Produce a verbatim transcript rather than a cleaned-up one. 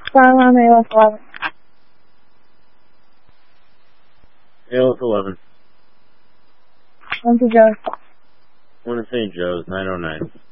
I'm A L S eleven. A L S eleven. One to Joe. One to Saint Joe's, nine oh nine.